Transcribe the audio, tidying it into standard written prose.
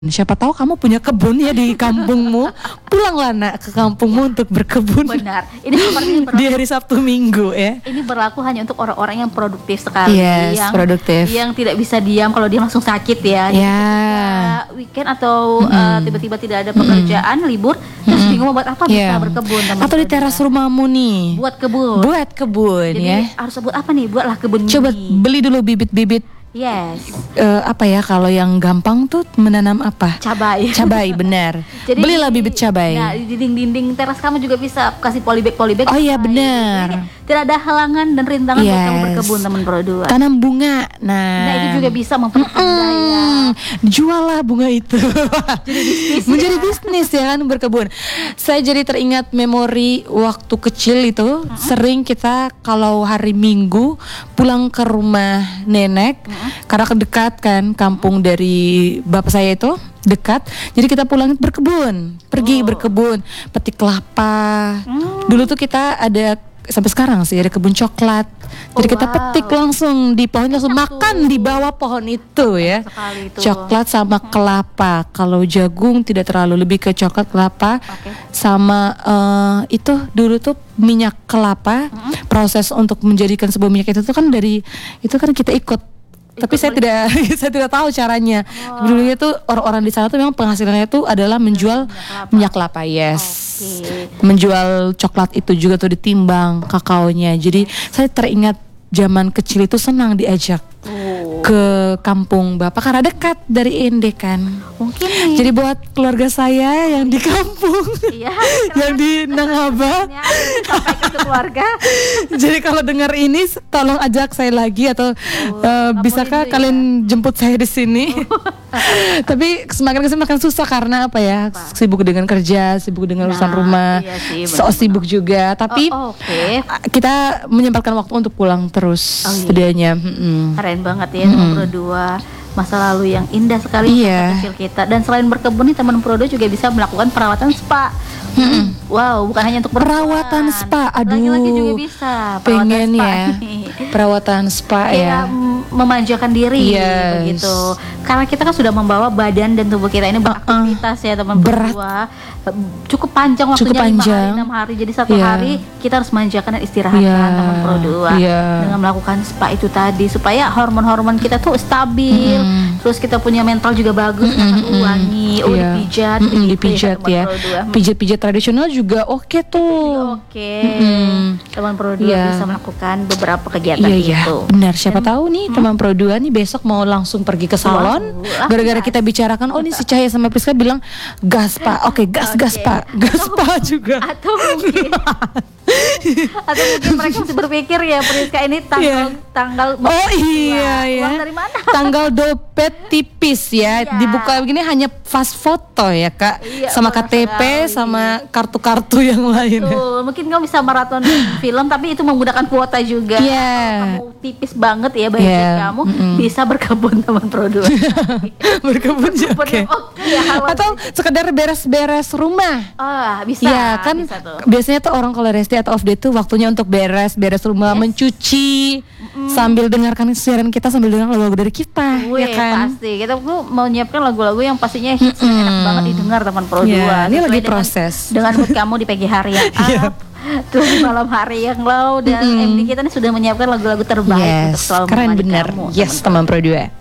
Siapa tahu kamu punya kebun ya di kampungmu. Pulanglah nak ke kampungmu untuk berkebun. Benar. Ini seperti di hari Sabtu Minggu ya. Ini berlaku hanya untuk orang-orang yang produktif sekali, Yes, yang produktif. yang tidak bisa diam kalau dia langsung sakit ya. Ya. Ketika weekend atau tiba-tiba tidak ada pekerjaan, libur, terus bingung mau buat apa, bisa berkebun. Atau di teras rumahmu nih. Buat kebun. Buat kebun. Jadi ya. harus buat apa nih? Buatlah kebun Coba mini. beli dulu bibit-bibit. Yes. Apa ya kalau yang gampang tuh menanam apa? Cabai. Cabai benar. Jadi, belilah bibit cabai. Nah, di dinding-dinding teras kamu juga bisa kasih polybag. Oh iya benar. Jadi, tidak ada halangan dan rintangan buat kamu berkebun, teman Pro2. Tanam bunga. Nah itu juga bisa mempermudah ya. Jualah bunga itu. Jadi bisnis. Menjadi bisnis ya kan berkebun. Saya jadi teringat memori waktu kecil itu. Sering kita kalau hari Minggu pulang ke rumah nenek. Karena dekat kan kampung dari bapak saya itu dekat, jadi kita pulang berkebun, pergi berkebun, petik kelapa. Dulu tuh kita ada sampai sekarang sih ada kebun coklat. Jadi kita petik langsung di pohon, langsung makan di bawah pohon itu ya. Coklat sama kelapa. Kalau jagung tidak terlalu, lebih ke coklat kelapa. Sama itu dulu tuh minyak kelapa. Proses untuk menjadikan sebuah minyak itu tuh kan dari itu kan kita ikut. Tapi saya tidak tahu caranya. Dulunya tuh orang-orang di sana tuh memang penghasilannya tuh adalah menjual minyak kelapa, yes. Menjual coklat itu juga tuh ditimbang kakaonya. Jadi saya teringat zaman kecil itu senang diajak ke kampung bapak karena dekat dari Ende kan. Mungkin nih. Jadi buat keluarga saya yang di kampung, yang di Nangaba, sampai ke keluarga. Jadi kalau dengar ini tolong ajak saya lagi atau bisakah kalian jemput saya di sini? Tapi semakin kesini makin susah karena apa ya? Sibuk dengan kerja, sibuk dengan urusan rumah, sibuk juga. Tapi kita menyempatkan waktu untuk pulang terus setidaknya. Keren banget ya teman Pro2, masa lalu yang indah sekali kecil kita. Dan selain berkebun nih teman Pro2 juga bisa melakukan perawatan spa. Wow, bukan hanya untuk perawatan spa. Aduh, laki-laki juga bisa pengen spa ya perawatan spa ya, memanjakan diri begitu. Karena kita kan sudah membawa badan dan tubuh kita ini beraktivitas ya teman Pro2, cukup panjang waktunya, 5 hari 6 hari. Jadi satu hari kita harus manjakan dan istirahatkan teman Pro2 dengan melakukan spa itu tadi, supaya hormon-hormon kita tuh stabil, terus kita punya mental juga bagus, wangi, dipijat ya, pijat-pijat tradisional juga oke tuh. Teman Pro2 bisa melakukan beberapa kegiatan itu. Benar, siapa tahu nih teman Pro2 nih besok mau langsung pergi ke salon. Gara-gara kita bicarakan, oh ini si Cahaya sama Priska bilang gas pak, gas pak juga. Atau mungkin mereka masih berpikir ya, Priska ini tanggal uang dari mana? Tanggal dompet tipis ya, dibuka begini hanya fast foto ya kak, sama KTP sama kartu-kartu yang lain. Mungkin kamu bisa maraton film, tapi itu menggunakan kuota juga. Kamu tipis banget ya budget kamu, bisa berkebun teman Pro2. Berkebun juga. Atau sekedar beres-beres rumah. Bisa. Ya kan bisa biasanya tuh orang kalau resti atau off day tuh waktunya untuk beres rumah, mencuci, sambil dengarkan siaran kita, sambil dengar lagu-lagu dari kita. Ya kan? Pasti. Kita tuh mau nyiapkan lagu-lagu yang pastinya hits, enak banget didengar teman Pro2. Ini lagi proses. Dengan mood kamu di pagi hari yang up, terus di malam hari yang low, dan MD kita nih sudah menyiapkan lagu-lagu terbaik untuk selalu keren bener. kamu. Teman Pro2.